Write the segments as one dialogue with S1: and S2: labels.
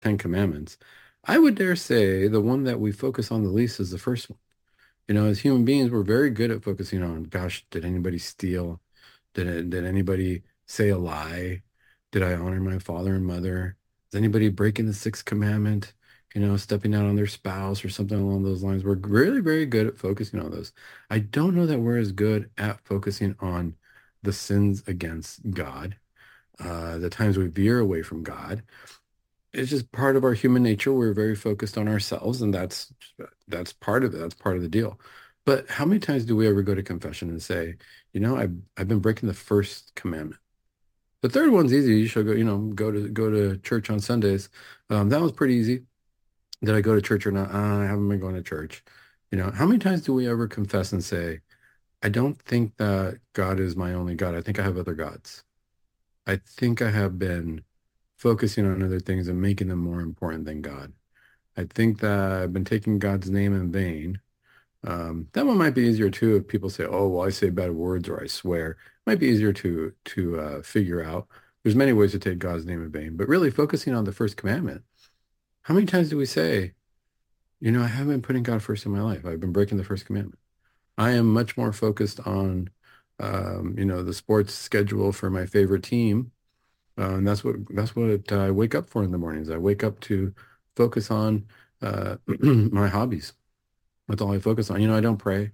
S1: Ten Commandments, I would dare say the one that we focus on the least is the first one. As human beings, we're very good at focusing on, gosh, did anybody steal? Did anybody say a lie? Did I honor my father and mother? Is anybody breaking the sixth commandment? Stepping out on their spouse or something along those lines. We're really very good at focusing on those. I don't know that we're as good at focusing on the sins against God, the times we veer away from God. It's just part of our human nature. We're very focused on ourselves, and that's part of it. That's part of the deal. But how many times do we ever go to confession and say, I've been breaking the first commandment? The third one's easy. You should go to church on Sundays. That was pretty easy. Did I go to church or not? I haven't been going to church. How many times do we ever confess and say, I don't think that God is my only God. I think I have other gods. I think I have been focusing on other things and making them more important than God. I think that I've been taking God's name in vain. That one might be easier too if people say, "Oh, well, I say bad words or I swear." It might be easier to figure out. There's many ways to take God's name in vain, but really focusing on the first commandment. How many times do we say, I haven't been putting God first in my life. I've been breaking the first commandment. I am much more focused on, the sports schedule for my favorite team. And that's what I wake up for in the mornings. I wake up to focus on my hobbies. That's all I focus on. I don't pray.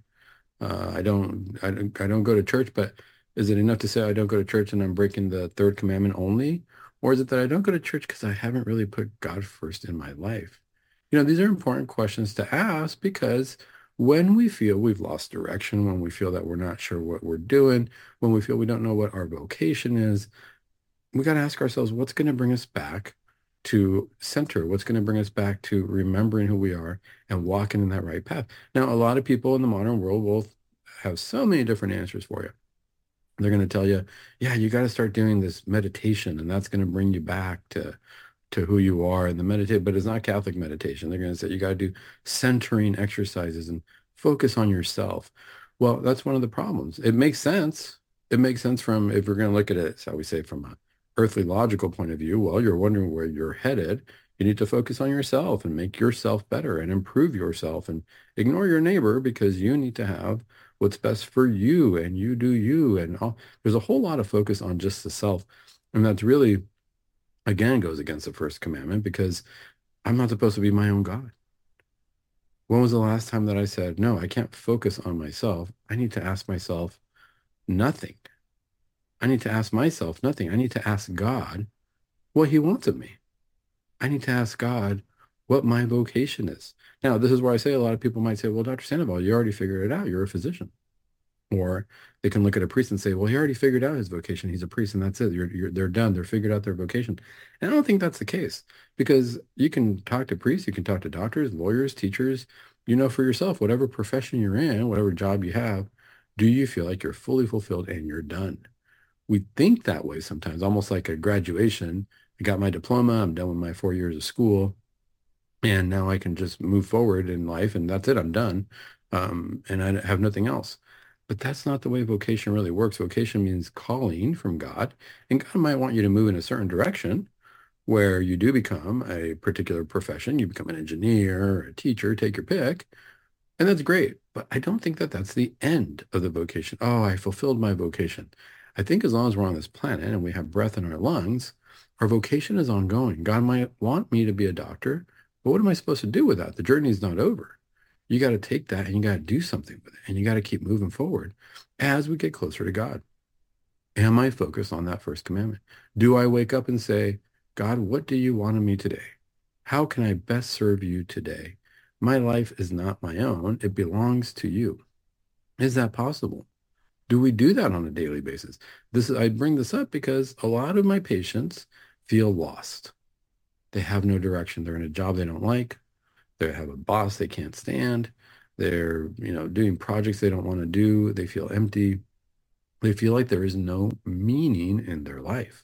S1: I don't go to church, but is it enough to say I don't go to church and I'm breaking the third commandment only? Or is it that I don't go to church because I haven't really put God first in my life? These are important questions to ask because when we feel we've lost direction, when we feel that we're not sure what we're doing, when we feel we don't know what our vocation is, we got to ask ourselves, what's going to bring us back to center? What's going to bring us back to remembering who we are and walking in that right path? Now, a lot of people in the modern world will have so many different answers for you. They're going to tell you, yeah, you got to start doing this meditation, and that's going to bring you back to who you are and the meditate, but it's not Catholic meditation. They're going to say you got to do centering exercises and focus on yourself. Well, that's one of the problems. It makes sense. It makes sense from if we're going to look at it, shall we say, from a earthly logical point of view. Well, you're wondering where you're headed. You need to focus on yourself and make yourself better and improve yourself and ignore your neighbor because you need to have what's best for you and you do you and all. There's a whole lot of focus on just the self. And that's really, again, goes against the first commandment because I'm not supposed to be my own God. When was the last time that I said, no, I can't focus on myself. I need to ask myself nothing. I need to ask myself nothing. I need to ask God what he wants of me. I need to ask God what my vocation is. Now, this is where I say a lot of people might say, well, Dr. Sandoval, you already figured it out. You're a physician. Or they can look at a priest and say, well, he already figured out his vocation. He's a priest and that's it. They're done. They're figured out their vocation. And I don't think that's the case because you can talk to priests, you can talk to doctors, lawyers, teachers, for yourself, whatever profession you're in, whatever job you have, do you feel like you're fully fulfilled and you're done? We think that way sometimes, almost like a graduation. I got my diploma. I'm done with my 4 years of school. And now I can just move forward in life and that's it. I'm done. And I have nothing else. But that's not the way vocation really works. Vocation means calling from God. And God might want you to move in a certain direction where you do become a particular profession. You become an engineer, a teacher, take your pick. And that's great. But I don't think that that's the end of the vocation. Oh, I fulfilled my vocation. I think as long as we're on this planet and we have breath in our lungs, our vocation is ongoing. God might want me to be a doctor, but what am I supposed to do with that? The journey is not over. You got to take that and you got to do something with it. And you got to keep moving forward as we get closer to God. Am I focused on that first commandment? Do I wake up and say, God, what do you want of me today? How can I best serve you today? My life is not my own. It belongs to you. Is that possible? Do we do that on a daily basis? I bring this up because a lot of my patients feel lost. They have no direction. They're in a job they don't like. They have a boss they can't stand. They're, doing projects they don't want to do. They feel empty. They feel like there is no meaning in their life.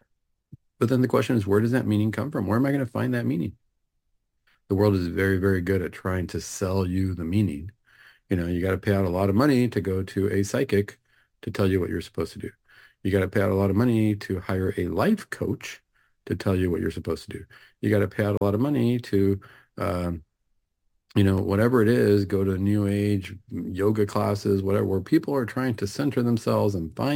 S1: But then the question is, where does that meaning come from? Where am I going to find that meaning? The world is very, very good at trying to sell you the meaning. You got to pay out a lot of money to go to a psychic to tell you what you're supposed to do. You got to pay out a lot of money to hire a life coach to tell you what you're supposed to do. You got to pay out a lot of money to, um, whatever it is, go to new age yoga classes, whatever, where people are trying to center themselves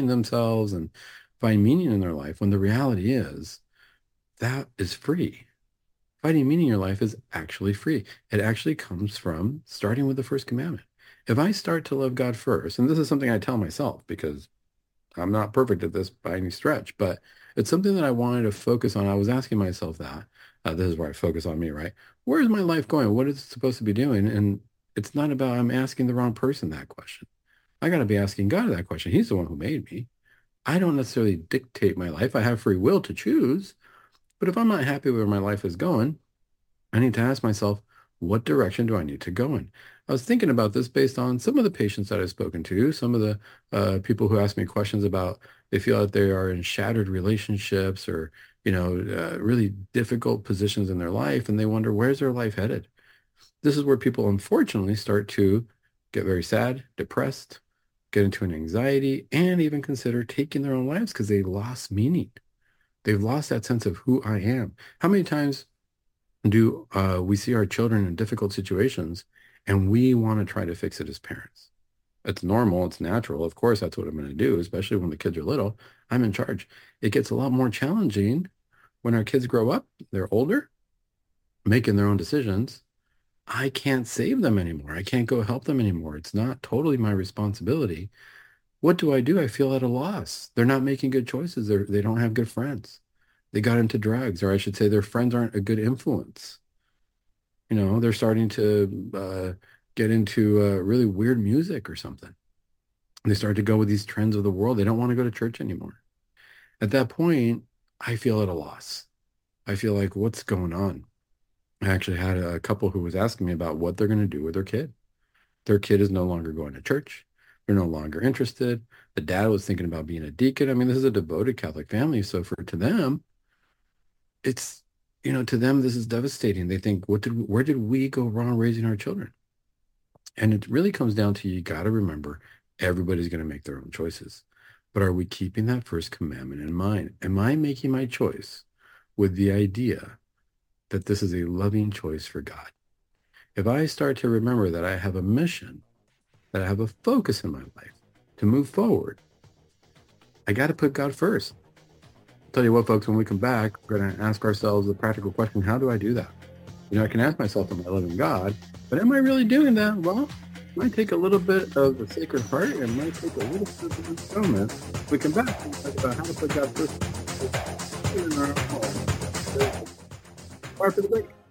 S1: and find meaning in their life. When the reality is that is free. Finding meaning in your life is actually free. It actually comes from starting with the first commandment. If I start to love God first, and this is something I tell myself because I'm not perfect at this by any stretch, but it's something that I wanted to focus on. I was asking myself that. This is where I focus on me, right? Where is my life going? What is it supposed to be doing? And it's not about I'm asking the wrong person that question. I got to be asking God that question. He's the one who made me. I don't necessarily dictate my life. I have free will to choose. But if I'm not happy where my life is going, I need to ask myself, what direction do I need to go in? I was thinking about this based on some of the patients that I've spoken to, some of the people who ask me questions about they feel that they are in shattered relationships or, really difficult positions in their life, and they wonder, where's their life headed? This is where people, unfortunately, start to get very sad, depressed, get into an anxiety, and even consider taking their own lives because they lost meaning. They've lost that sense of who I am. How many times do we see our children in difficult situations and we want to try to fix it as parents? It's normal. It's natural. Of course, that's what I'm going to do, especially when the kids are little. I'm in charge. It gets a lot more challenging when our kids grow up. They're older, making their own decisions. I can't save them anymore. I can't go help them anymore. It's not totally my responsibility. What do? I feel at a loss. They're not making good choices. They don't have good friends. They got into drugs, or I should say their friends aren't a good influence. They're starting to get into really weird music or something. They start to go with these trends of the world. They don't want to go to church anymore. At that point, I feel at a loss. I feel like, what's going on? I actually had a couple who was asking me about what they're going to do with their kid. Their kid is no longer going to church. They're no longer interested. The dad was thinking about being a deacon. I mean, this is a devoted Catholic family. So to them, it's, to them, this is devastating. They think, where did we go wrong raising our children? And it really comes down to, you got to remember, everybody's going to make their own choices. But are we keeping that first commandment in mind? Am I making my choice with the idea that this is a loving choice for God? If I start to remember that I have a mission, that I have a focus in my life to move forward, I got to put God first. I'll tell you what, folks, when we come back, we're going to ask ourselves the practical question, how do I do that? I can ask myself, am I loving God? But am I really doing that? Well, it might take a little bit of the Sacred Heart, and it might take a little bit of the atonement. We come back and talk about how to put God first in our home. Far for the break.